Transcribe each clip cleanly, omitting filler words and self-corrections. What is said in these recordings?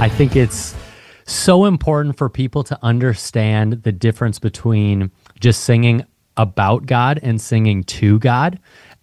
I think it's so important for people to understand the difference between just singing about God and singing to God.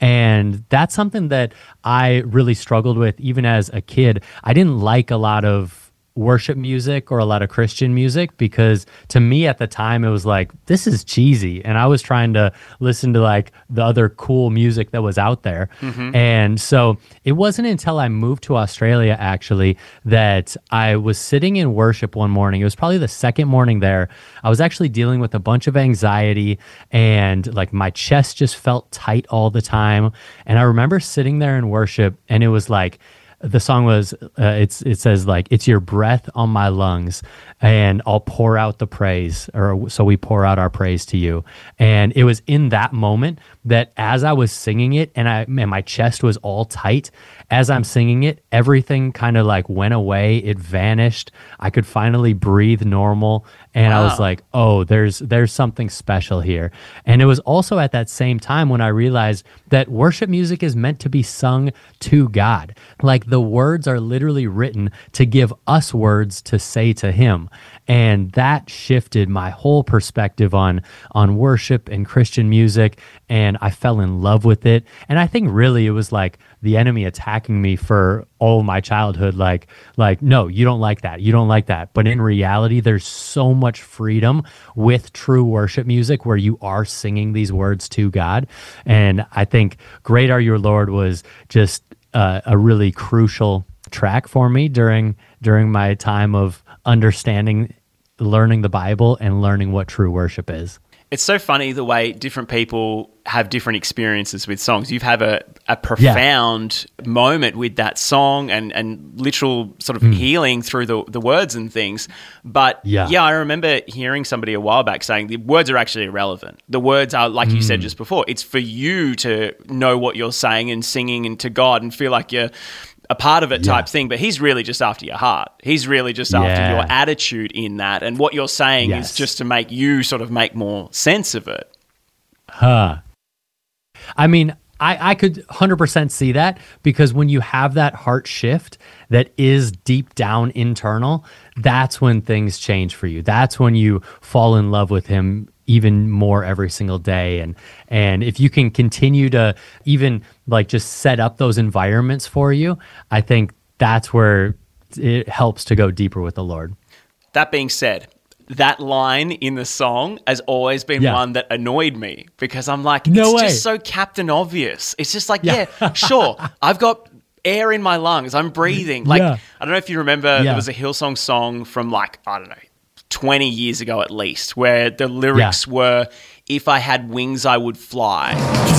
And that's something that I really struggled with even as a kid. I didn't like a lot of worship music or a lot of Christian music because to me at the time it was like, this is cheesy. And I was trying to listen to like the other cool music that was out there. And so it wasn't until I moved to Australia actually that I was sitting in worship one morning. It was probably the second morning there. I was actually dealing with a bunch of anxiety and like my chest just felt tight all the time. And I remember sitting there in worship and it was like, the song was, it says like, it's your breath on my lungs and I'll pour out the praise, or so we pour out our praise to you. And it was in that moment that as I was singing it and my chest was all tight, as I'm singing it, everything kind of like went away. It vanished. I could finally breathe normal. And I was like, oh, there's something special here. And it was also at that same time when I realized that worship music is meant to be sung to God. Like the words are literally written to give us words to say to him. And that shifted my whole perspective on worship and Christian music. And I fell in love with it. And I think really it was like the enemy attacking me for all my childhood. Like, no, you don't like that. You don't like that. But in reality, there's so much freedom with true worship music where you are singing these words to God. And I think Great Are Your Lord was just a really crucial track for me during my time of understanding, learning the Bible and learning what true worship is. It's so funny the way different people have different experiences with songs. You've had a profound moment with that song and literal sort of healing through the words and things. But I remember hearing somebody a while back saying the words are actually irrelevant. The words are, like you said just before, it's for you to know what you're saying and singing and to God and feel like you're a part of it type thing, but he's really just after your heart. He's really just after your attitude in that, and what you're saying is just to make you sort of make more sense of it. I mean, I could 100% see that, because when you have that heart shift that is deep down internal, that's when things change for you. That's when you fall in love with him even more every single day. And if you can continue to even like just set up those environments for you, I think that's where it helps to go deeper with the Lord. That being said, that line in the song has always been one that annoyed me, because I'm like, just so Captain Obvious. It's just like, sure, I've got air in my lungs, I'm breathing. Like, I don't know if you remember, there was a Hillsong song from like, I don't know, 20 years ago at least, where the lyrics were, if I had wings, I would fly.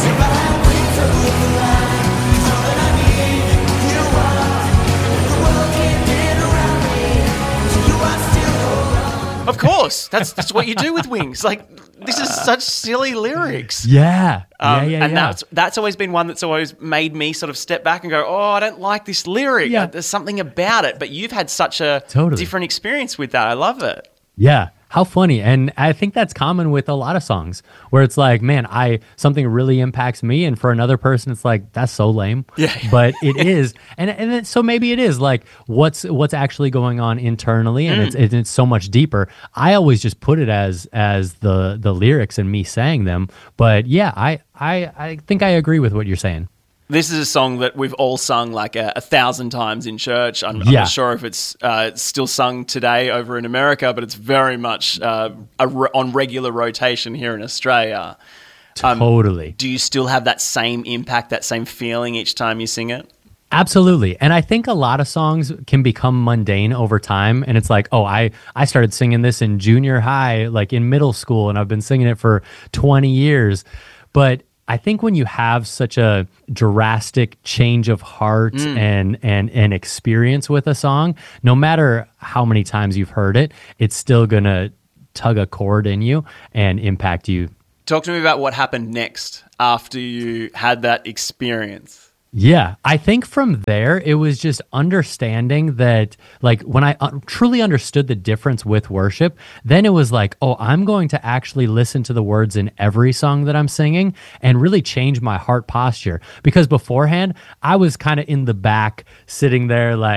Of course, that's what you do with wings. Like, this is such silly lyrics. And that's always been one that's always made me sort of step back and go, oh, I don't like this lyric. There's something about it. But you've had such a different experience with that. I love it. Yeah. How funny. And I think that's common with a lot of songs where it's like, man, something really impacts me. And for another person, it's like, that's so lame. But it is. And so maybe it is like what's actually going on internally. And it's so much deeper. I always just put it as the lyrics and me saying them. But yeah, I think I agree with what you're saying. This is a song that we've all sung like 1,000 times in church. I'm not sure if it's still sung today over in America, but it's very much on regular rotation here in Australia. Totally. Do you still have that same impact, that same feeling each time you sing it? Absolutely. And I think a lot of songs can become mundane over time. And it's like, oh, I started singing this in junior high, like in middle school, and I've been singing it for 20 years. But I think when you have such a drastic change of heart and experience with a song, no matter how many times you've heard it, it's still going to tug a chord in you and impact you. Talk to me about what happened next after you had that experience. Yeah, I think from there, it was just understanding that, like, when I truly understood the difference with worship, then it was like, oh, I'm going to actually listen to the words in every song that I'm singing and really change my heart posture. Because beforehand, I was kind of in the back, sitting there like,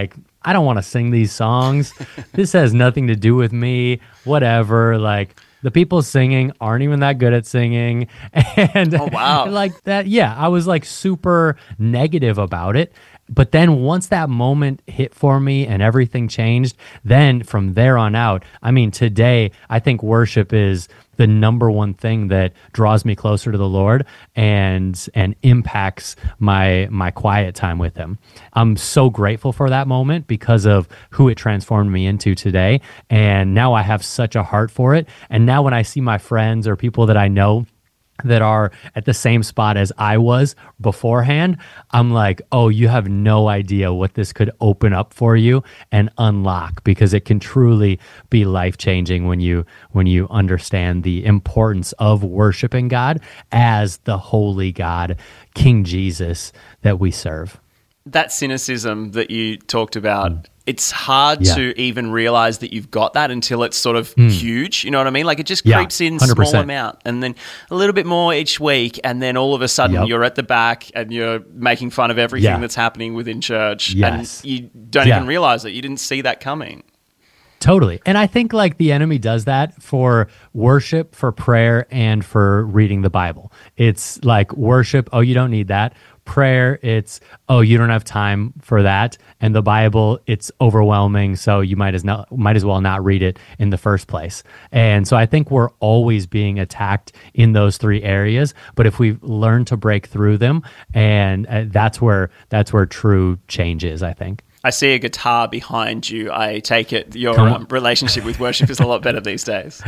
I don't want to sing these songs. This has nothing to do with me. Whatever. Like, the people singing aren't even that good at singing. And oh, wow. like that, yeah, I was like super negative about it. But then once that moment hit for me and everything changed, then from there on out, I mean, today, I think worship is the number one thing that draws me closer to the Lord and impacts my quiet time with him. I'm so grateful for that moment because of who it transformed me into today. And now I have such a heart for it. And now when I see my friends or people that I know that are at the same spot as I was beforehand, I'm like, oh, you have no idea what this could open up for you and unlock, because it can truly be life-changing when you understand the importance of worshiping God as the holy God, King Jesus, that we serve. That cynicism that you talked about, it's hard to even realize that you've got that until it's sort of huge. You know what I mean? Like, it just creeps in 100%. Small amount and then a little bit more each week. And then all of a sudden you're at the back and you're making fun of everything that's happening within church. Yes. And you don't even realize it. You didn't see that coming. Totally. And I think like the enemy does that for worship, for prayer, and for reading the Bible. It's like worship, oh, you don't need that. Prayer, it's, oh, you don't have time for that. And the Bible, it's overwhelming, so you might as well not read it in the first place. And so I think we're always being attacked in those three areas. But if we learn to break through them, and that's where true change is, I think. I see a guitar behind you. I take it your relationship with worship is a lot better these days.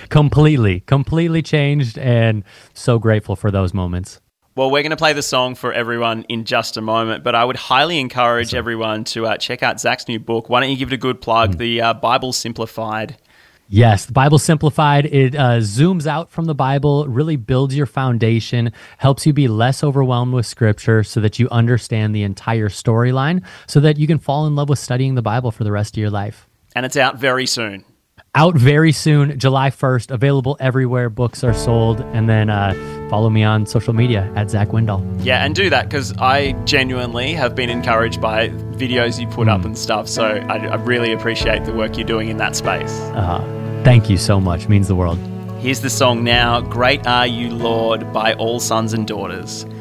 Completely changed, and so grateful for those moments. Well, we're going to play the song for everyone in just a moment, but I would highly encourage everyone to check out Zach's new book. Why don't you give it a good plug, The Bible Simplified? Yes, the Bible Simplified, it zooms out from the Bible, really builds your foundation, helps you be less overwhelmed with Scripture so that you understand the entire storyline, so that you can fall in love with studying the Bible for the rest of your life. And it's out very soon. Out very soon, July 1st, available everywhere books are sold. And then follow me on social media at Zach Windahl. Yeah, and do that, because I genuinely have been encouraged by videos you put up and stuff. So I really appreciate the work you're doing in that space. Thank you so much. Means the world. Here's the song now, Great Are You, Lord, by All Sons and Daughters.